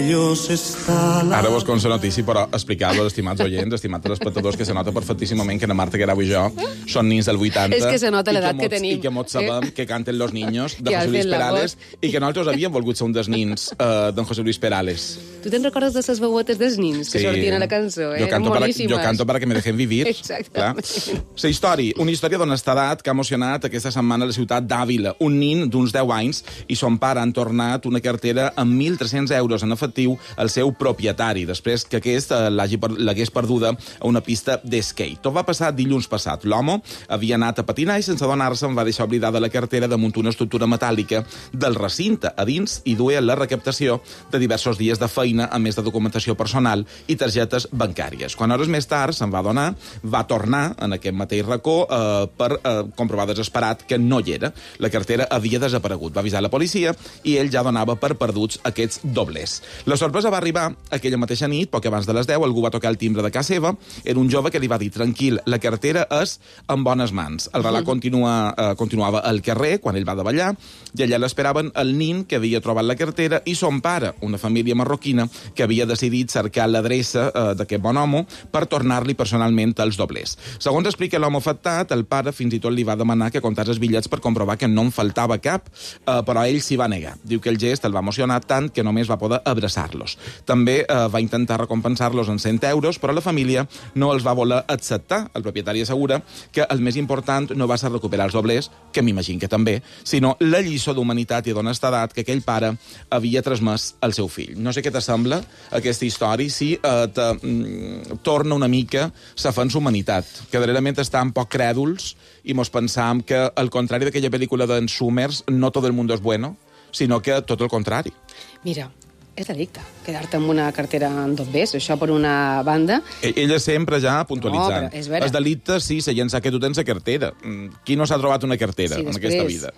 Ara vos conso notícia, però explicar-vos, estimats oients, estimats espectadors, que se nota perfectíssimament que la Marta Guerau i jo són nins del 80. És que se nota l'edat que tenim. I que mots sabem que canten los niños de José Luis Perales i que nosaltres havíem volgut ser un dels nins d'en José Luis Perales. Tu te'n recordes de les veuetes dels nins que sortien a la cançó? Jo canto para que me dejen vivir. Exactament. Una història d'honestedat que ha emocionat aquesta setmana a la ciutat d'Àvila. Un nin d'uns 10 anys i son pare han tornat una cartera amb 1.300 euros en efectiu al seu propietari, després que aquest l'hagués perduda a una pista d'esquí. Tot va passar dilluns passat. L'home havia anat a patinar i sense adonar-se'n va deixar oblidada la cartera damunt una estructura metàl·lica del recinte. A dins hi duia la recaptació de diversos dies de feina, a més de documentació personal i targetes bancàries. Quan hores més tard se'n va adonar, va tornar en aquest mateix racó per comprovar desesperat que no hi era. La cartera havia desaparegut. Va avisar la policia i ell ja donava per perduts aquests doblers. La sorpresa va arribar aquella mateixa nit, poc abans de les 10, algú va tocar el timbre de casa seva. Era un jove que li va dir, tranquil, la cartera és en bones mans. El relat continuava al carrer, quan ell va davallar, i allà l'esperaven el nin que havia trobat la cartera i son pare, una família marroquina que havia decidit cercar l'adreça d'aquest bon home per tornar-li personalment els doblers. Segons explica l'home afectat, el pare fins i tot li va demanar que comptés els bitllets per comprovar que no en faltava cap, però ell s'hi va negar. Diu que el gest el va emocionar tant que només va poder abraçar-los. També va intentar recompensar-los en 100 euros, però la família no els va voler acceptar. El propietari assegura que el més important no va ser recuperar els doblers, que m'imagino que també, sinó la lliçó d'humanitat i d'honestedat que aquell pare havia transmès al seu fill. No sé què t'assembla aquesta història, si torna una mica la fens humanitat, que darrerament estan poc crèduls i mos pensam que, al contrari d'aquella pel·lícula d'en Summers, no tot el mundo es bueno, sinó que tot el contrari. Mira, és delicte quedar-te amb una cartera en doblers, això per una banda. Ella sempre ja puntualitzant. No, és vera. Els delictes, sí, se llença que tu tens la cartera. Qui no s'ha trobat una cartera en aquesta vida?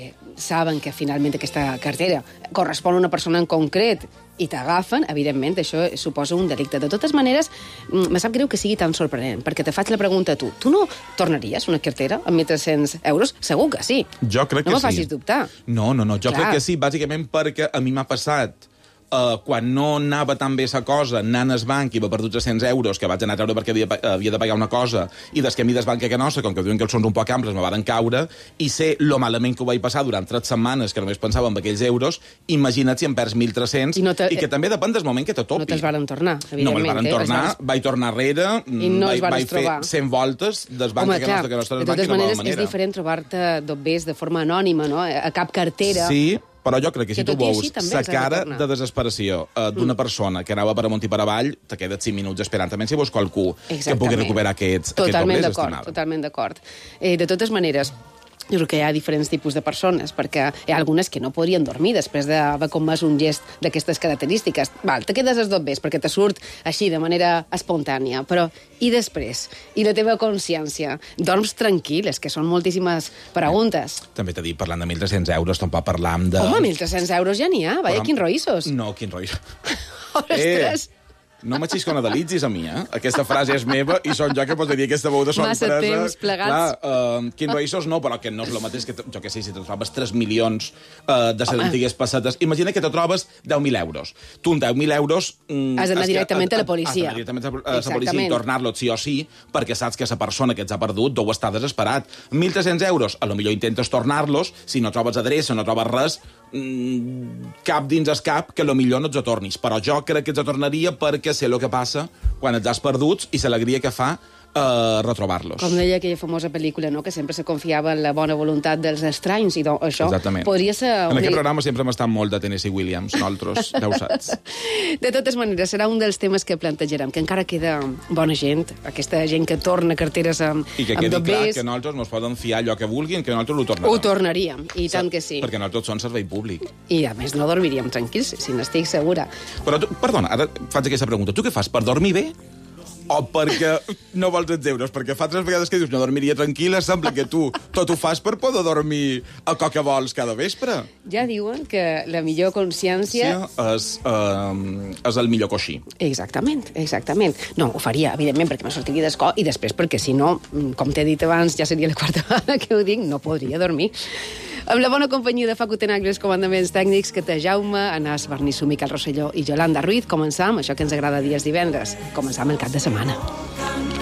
Saben que finalment aquesta cartera correspon a una persona en concret i t'agafen, evidentment, això suposa un delicte. De totes maneres, me sap greu que sigui tan sorprenent, perquè te faig la pregunta a tu. Tu no tornaries una cartera amb 1.300 euros? Segur que sí. Jo crec que sí. No me facis dubtar. No, jo crec que sí, bàsicament perquè a mi m'ha passat quan no anava tan bé la cosa, anant al banc i va perdut 300 euros que vaig anar a treure perquè havia de pagar una cosa i des que mi des banca que nostra, com que diuen que els sons un poc amples, me varen caure i sé lo malament que ho vaig passar durant 3 setmanes que només pensava en aquells euros. Imagina't si em perds 1.300 i que també depèn del moment que te topi. No te'ls varen tornar, evidentment. No me'ls varen tornar, vaig tornar arrere, no vaig fer 100 voltes des banca que nostra, que nostra des banca, de totes maneres és diferent trobar-te doblers de forma anònima, no? A cap cartera. Sí, però jo crec que si tu veus la cara de desesperació d'una persona que anava per amunt i per avall, te quedes 5 minuts esperant. També si veus qualcú que pugui recuperar aquests doblers, estimada. Totalment d'acord. De totes maneres, jo crec que hi ha diferents tipus de persones, perquè hi ha algunes que no podrien dormir després d'haver comès un gest d'aquestes característiques. Val, te quedes els doblers perquè te surt així, de manera espontània, però i després? I la teva consciència? Dorms tranquil, és que són moltíssimes preguntes. També t'he dit, parlant de 1.300 euros, tampoc parlam de... Home, 1.300 euros ja n'hi ha, vaya, quins roïssos. No, quins roïssos. Ostres! No m'exisconadalitzis a mi, eh? Aquesta frase és meva i són jo que posaria aquesta veu de sorpresa. Massa temps plegats. Clar, quins roïssos no, però que no és el mateix que, jo què sé, si te trobes 3 milions de les antigues pessetes. Imagina que te trobes 10.000 euros. Tu amb 10.000 euros... Has d'anar directament a la policia. Has d'anar directament a la policia i tornar-los sí o sí, perquè saps que la persona que ets ha perdut deu estar desesperat. 1.300 euros, a lo millor intentes tornar-los, si no trobes adreça, no trobes res, cap dins el cap que a lo millor no ets tornis. Però jo crec que ets tornaria perquè sé el que passa quan ets has perduts i l'alegria que fa retrobar-los. Com deia aquella famosa pel·lícula, no?, que sempre se confiava en la bona voluntat dels estranys, i això podria ser... En aquest programa sempre hem estat molt de Tennessee Williams, nosaltres, ja ho saps. De totes maneres, serà un dels temes que plantejarem, que encara queda bona gent, aquesta gent que torna carteres amb doblers... I que quedi clar que nosaltres ens poden fiar allò que vulguin, que nosaltres ho tornarem. Ho tornaríem, i tant que sí. Perquè nosaltres som servei públic. I a més no dormiríem tranquils, si n'estic segura. Però tu, perdona, ara faig aquesta pregunta. Tu què fas, per dormir bé? O perquè no vols els euros? Perquè fa 3 vegades que dius no dormiria tranquil·la, sembla que tu tot ho fas per poder dormir a co que vols cada vespre. Ja diuen que la millor consciència... Sí, és el millor coixí. Exactament. No, ho faria, evidentment, perquè me sortiria d'escó, i després perquè, si no, com t'he dit abans, ja seria la 4ª vegada que ho dic, no podria dormir. Amb la bona companyia de Facu Tenagli, els comandaments tècnics, que té Jaume, Anàs Bernissú, Miquel Rosselló i Yolanda Ruiz, començam això que ens agrada dir els divendres. Començam el cap de setmana.